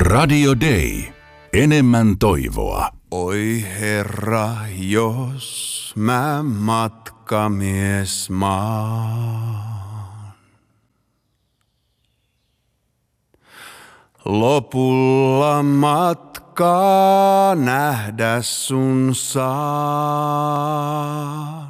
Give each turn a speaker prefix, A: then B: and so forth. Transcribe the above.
A: Radio Day. Enemmän toivoa.
B: Oi Herra, jos mä matkamies maan. Lopulla matkaa nähdä sun saa.